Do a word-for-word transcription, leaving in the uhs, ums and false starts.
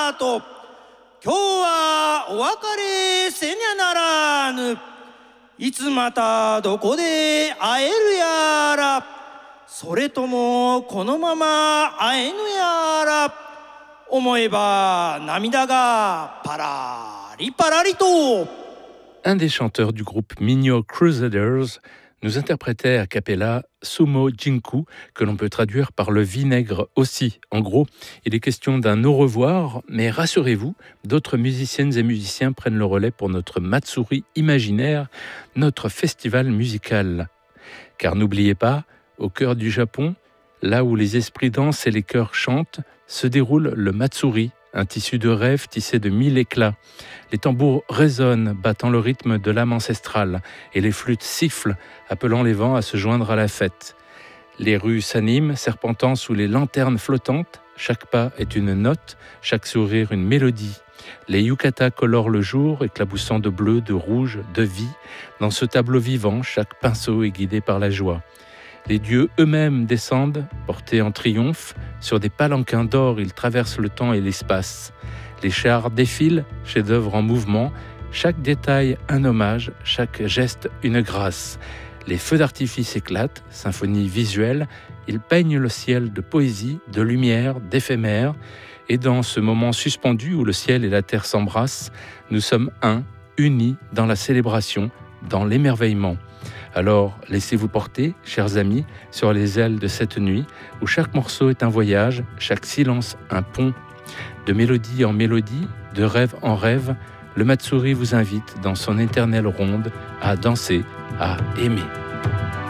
たと今日はお別れせにゃならぬいつまたどこで会えるやらそれともこのまま会えぬやら思えば涙がパラリパラリと。 Un des chanteurs du groupe Minyo Crusaders nous interprétait a cappella Sumo Jinku, que l'on peut traduire par le vinaigre aussi. En gros, il est question d'un au revoir, mais rassurez-vous, d'autres musiciennes et musiciens prennent le relais pour notre Matsuri imaginaire, notre festival musical. Car n'oubliez pas, au cœur du Japon, là où les esprits dansent et les cœurs chantent, se déroule le Matsuri, un tissu de rêve tissé de mille éclats. Les tambours résonnent, battant le rythme de l'âme ancestrale, et les flûtes sifflent, appelant les vents à se joindre à la fête. Les rues s'animent, serpentant sous les lanternes flottantes. Chaque pas est une note, chaque sourire une mélodie. Les yukatas colorent le jour, éclaboussant de bleu, de rouge, de vie. Dans ce tableau vivant, chaque pinceau est guidé par la joie. Les dieux eux-mêmes descendent, portés en triomphe. Sur des palanquins d'or, ils traversent le temps et l'espace. Les chars défilent, chefs-d'œuvre en mouvement. Chaque détail un hommage, chaque geste une grâce. Les feux d'artifice éclatent, symphonie visuelle. Ils peignent le ciel de poésie, de lumière, d'éphémère. Et dans ce moment suspendu où le ciel et la terre s'embrassent, nous sommes un, unis dans la célébration, dans l'émerveillement. Alors, laissez-vous porter, chers amis, sur les ailes de cette nuit, où chaque morceau est un voyage, chaque silence un pont. De mélodie en mélodie, de rêve en rêve, le Matsuri vous invite dans son éternelle ronde à danser, à aimer.